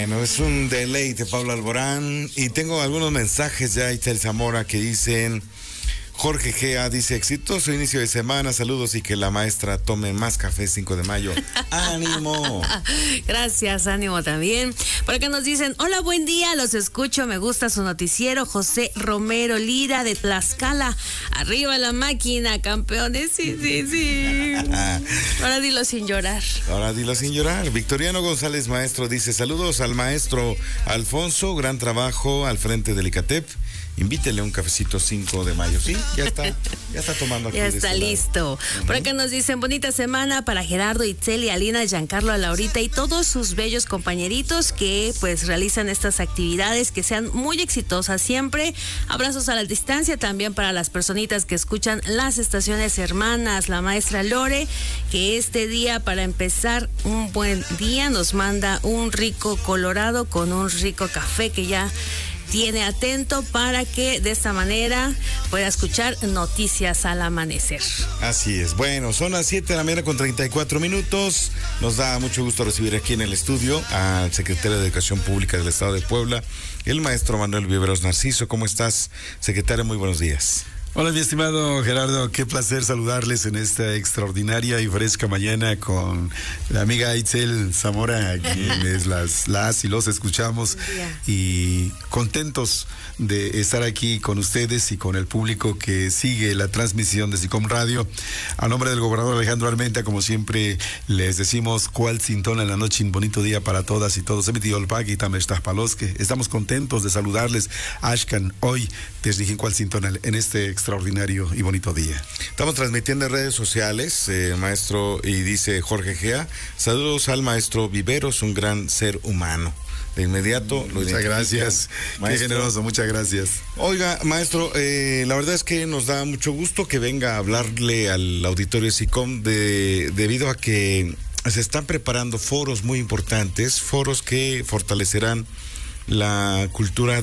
Bueno, es un deleite, Pablo Alborán, y tengo algunos mensajes ya, Itzel Zamora, que dicen: Jorge Gea dice: exitoso inicio de semana, saludos y que la maestra tome más café 5 de mayo. ¡Ánimo! Gracias, ánimo también. Por acá nos dicen: hola, buen día, los escucho, me gusta su noticiero. José Romero Lira de Tlaxcala, arriba la máquina, campeones, sí. Ahora dilo sin llorar. Victoriano González Maestro dice: saludos al maestro Alfonso, gran trabajo al frente del ICATEP. Invítele un cafecito 5 de mayo. Sí, ya está tomando aquí. Ya está listo. Por acá nos dicen: bonita semana para Gerardo, Itzel y Alina, Giancarlo, Laurita y todos sus bellos compañeritos que pues realizan estas actividades, que sean muy exitosas siempre. Abrazos a la distancia también para las personitas que escuchan las estaciones hermanas. La maestra Lore, que este día, para empezar un buen día, nos manda un rico colorado con un rico café que ya tiene atento para que de esta manera pueda escuchar noticias al amanecer. Así es. Bueno, son las 7 de la mañana con 34 minutos. Nos da mucho gusto recibir aquí en el estudio al secretario de Educación Pública del Estado de Puebla, el maestro Manuel Viveros Narciso. ¿Cómo estás, secretario? Muy buenos días. Hola, mi estimado Gerardo, qué placer saludarles en esta extraordinaria y fresca mañana con la amiga Itzel Zamora, quienes las y los escuchamos, y contentos de estar aquí con ustedes y con el público que sigue la transmisión de SICOM Radio. A nombre del gobernador Alejandro Armenta, como siempre, les decimos cuál sintona en la noche, un bonito día para todas y todos. Estamos contentos de saludarles, Ashkan, hoy desde cuál sintona en este extraordinario y bonito día. Estamos transmitiendo en redes sociales, maestro, y dice Jorge Gea: saludos al maestro Viveros, un gran ser humano. De inmediato lo muchas gracias, maestro. Qué generoso, muchas gracias. Oiga, maestro, la verdad es que nos da mucho gusto que venga a hablarle al auditorio de SICOM debido a que se están preparando foros muy importantes, foros que fortalecerán la cultura